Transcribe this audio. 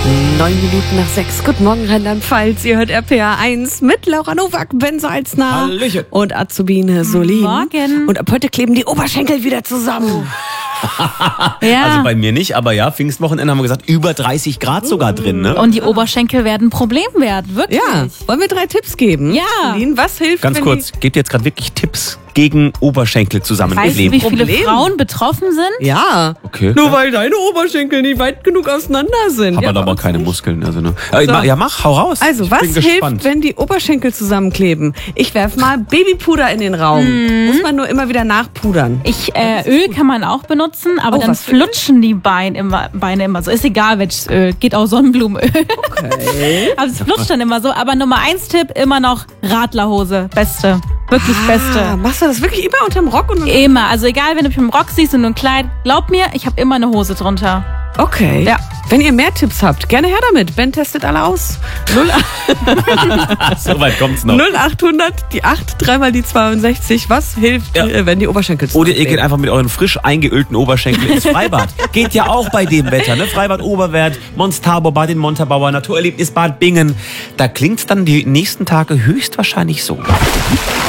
9:09. Guten Morgen, Rheinland-Pfalz. Ihr hört RPA 1 mit Laura Nowak, Ben Salzner Hallöchen. und Azubine Solin. Morgen. Und ab heute kleben die Oberschenkel wieder zusammen. Ja. Also bei mir nicht, aber ja, Pfingstwochenende haben wir gesagt, über 30 Grad sogar drin, ne? Und die Oberschenkel werden ein Problem werden, wirklich. Ja, wollen wir 3 Tipps geben? Ja. Solin, was hilft, Ganz wenn kurz, gebt ihr jetzt gerade wirklich Tipps gegen Oberschenkel Weißt du, zusammenkleben? wie viele Problem? Frauen betroffen sind? Ja. Okay. Nur weil deine Oberschenkel nicht weit genug auseinander sind. Hab Ja, man aber bei uns keine nicht. Muskeln, also ne. So. Ja, mach, hau raus. Also, Ich was bin hilft, gespannt. wenn die Oberschenkel zusammenkleben? Ich werf mal Babypuder in den Raum. Muss man nur immer wieder nachpudern. Öl kann man auch benutzen, aber Oh, dann was für Öl? flutschen die Beine immer so. Ist egal, welches Öl. Geht auch Sonnenblumenöl. Okay. Aber es flutscht dann immer so. Aber Nummer 1 Tipp, immer noch Radlerhose. Beste. Wirklich beste. Machst du das wirklich immer unterm Rock? Und Immer. Also egal, wenn du mich im Rock siehst und nur ein Kleid. Glaub mir, ich habe immer eine Hose drunter. okay. Ja. Wenn ihr mehr Tipps habt, gerne her damit. Ben testet alle aus. So weit kommt's noch. 0800, die 8, 3 mal die 62. Was hilft, Ja. wenn die Oberschenkel Oder ihr geht zusammenkleben? einfach mit euren frisch eingeölten Oberschenkeln ins Freibad. Geht ja auch bei dem Wetter, ne? Freibad Oberwert, Mons Tabor, Bad in Montabaur, Naturerlebnis Bad Bingen. Da klingt's dann die nächsten Tage höchstwahrscheinlich so.